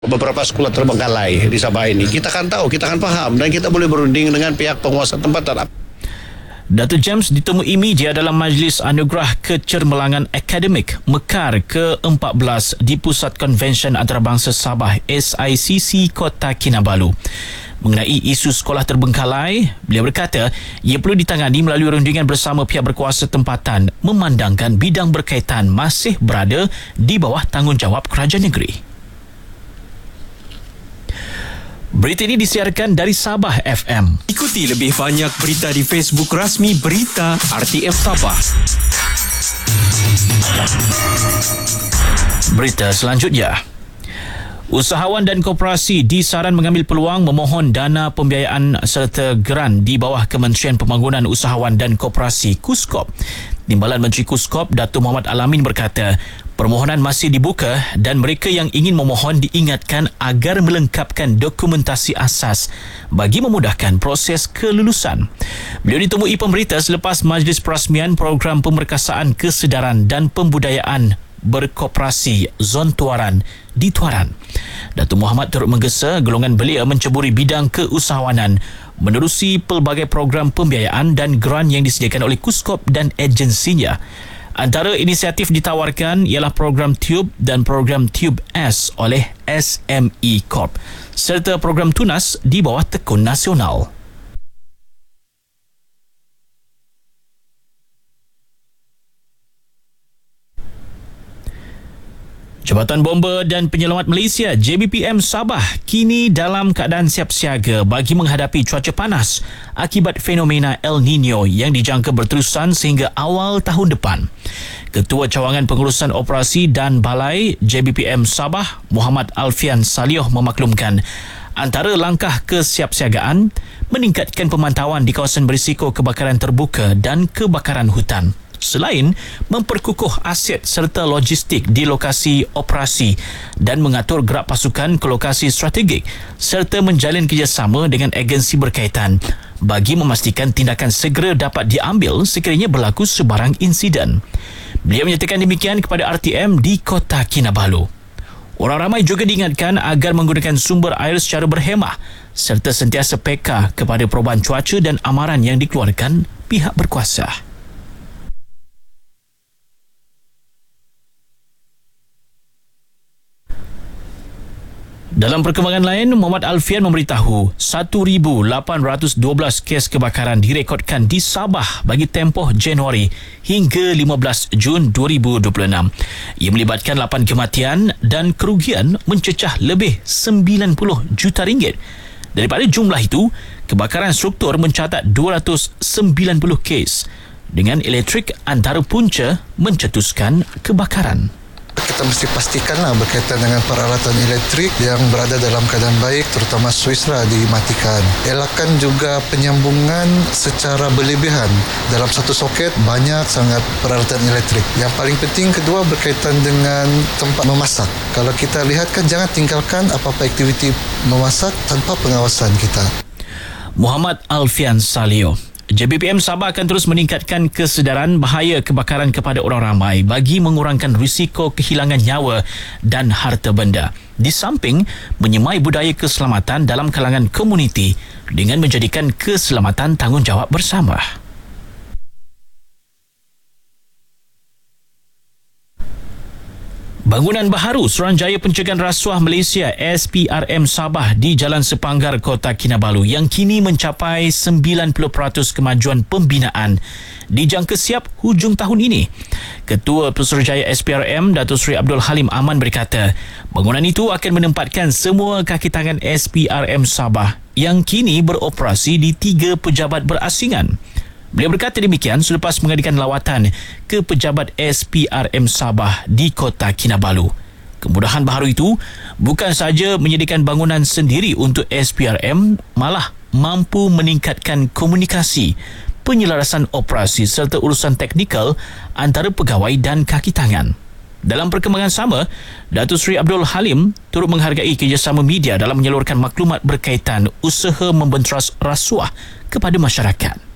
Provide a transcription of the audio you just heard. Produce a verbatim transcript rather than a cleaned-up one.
Beberapa sekolah terbengkalai di Sabah ini, kita akan tahu, kita akan paham dan kita boleh berunding dengan pihak penguasa tempatan. Datuk James ditemui media dalam Majlis Anugerah Kecermelangan Akademik Mekar ke empat belas di Pusat Konvensyen Antarabangsa Sabah S I C C Kota Kinabalu. Mengenai isu sekolah terbengkalai, beliau berkata ia perlu ditangani melalui rundingan bersama pihak berkuasa tempatan memandangkan bidang berkaitan masih berada di bawah tanggungjawab kerajaan negeri. Berita ini disiarkan dari Sabah F M. Ikuti lebih banyak berita di Facebook rasmi Berita R T M Sabah. Berita selanjutnya. Usahawan dan koperasi disaran mengambil peluang memohon dana pembiayaan serta geran di bawah Kementerian Pembangunan Usahawan dan Koperasi KUSKOP. Timbalan Menteri KUSKOP Datuk Muhammad Al-Amin berkata, permohonan masih dibuka dan mereka yang ingin memohon diingatkan agar melengkapkan dokumentasi asas bagi memudahkan proses kelulusan. Beliau ditemui pemberita selepas majlis perasmian program pemerkasaan kesedaran dan pembudayaan berkoperasi Zon Tuaran di Tuaran. Datuk Muhammad turut menggesa golongan belia menceburi bidang keusahawanan menerusi pelbagai program pembiayaan dan geran yang disediakan oleh KUSKOP dan agensinya. Antara inisiatif ditawarkan ialah program Tube dan program Tube S oleh S M E Corp serta program Tunas di bawah Tekun Nasional. Jabatan Bomba dan Penyelamat Malaysia J B P M Sabah kini dalam keadaan siap siaga bagi menghadapi cuaca panas akibat fenomena El Nino yang dijangka berterusan sehingga awal tahun depan. Ketua Cawangan Pengurusan Operasi dan Balai J B P M Sabah Muhammad Alfian Salioh memaklumkan antara langkah kesiapsiagaan meningkatkan pemantauan di kawasan berisiko kebakaran terbuka dan kebakaran hutan. Selain memperkukuh aset serta logistik di lokasi operasi dan mengatur gerak pasukan ke lokasi strategik serta menjalin kerjasama dengan agensi berkaitan bagi memastikan tindakan segera dapat diambil sekiranya berlaku sebarang insiden. Beliau menyatakan demikian kepada R T M di Kota Kinabalu. Orang ramai juga diingatkan agar menggunakan sumber air secara berhemah serta sentiasa peka kepada perubahan cuaca dan amaran yang dikeluarkan pihak berkuasa. Dalam perkembangan lain, Muhammad Alfian memberitahu seribu lapan ratus dua belas kes kebakaran direkodkan di Sabah bagi tempoh Januari hingga lima belas Jun dua ribu dua puluh enam. Ia melibatkan lapan kematian dan kerugian mencecah lebih sembilan puluh juta ringgit. Daripada jumlah itu, kebakaran struktur mencatat dua ratus sembilan puluh kes dengan elektrik antara punca mencetuskan kebakaran. Kita mesti pastikanlah berkaitan dengan peralatan elektrik yang berada dalam keadaan baik, terutama suis lah dimatikan. Elakkan juga penyambungan secara berlebihan. Dalam satu soket banyak sangat peralatan elektrik. Yang paling penting kedua berkaitan dengan tempat memasak. Kalau kita lihat kan jangan tinggalkan apa-apa aktiviti memasak tanpa pengawasan kita. Muhammad Alfian Salioh. J B P M Sabah akan terus meningkatkan kesedaran bahaya kebakaran kepada orang ramai bagi mengurangkan risiko kehilangan nyawa dan harta benda. Di samping menyemai budaya keselamatan dalam kalangan komuniti dengan menjadikan keselamatan tanggungjawab bersama. Bangunan baharu Suruhanjaya Pencegahan Rasuah Malaysia S P R M Sabah di Jalan Sepanggar Kota Kinabalu yang kini mencapai sembilan puluh peratus kemajuan pembinaan dijangka siap hujung tahun ini. Ketua Pesuruhjaya S P R M Datuk Seri Abdul Halim Aman berkata, bangunan itu akan menempatkan semua kaki tangan S P R M Sabah yang kini beroperasi di tiga pejabat berasingan. Beliau berkata demikian selepas mengadakan lawatan ke pejabat S P R M Sabah di Kota Kinabalu. Kemudahan baharu itu bukan sahaja menyediakan bangunan sendiri untuk S P R M, malah mampu meningkatkan komunikasi, penyelarasan operasi serta urusan teknikal antara pegawai dan kaki tangan. Dalam perkembangan sama, Datuk Seri Abdul Halim turut menghargai kerjasama media dalam menyalurkan maklumat berkaitan usaha membenteras rasuah kepada masyarakat.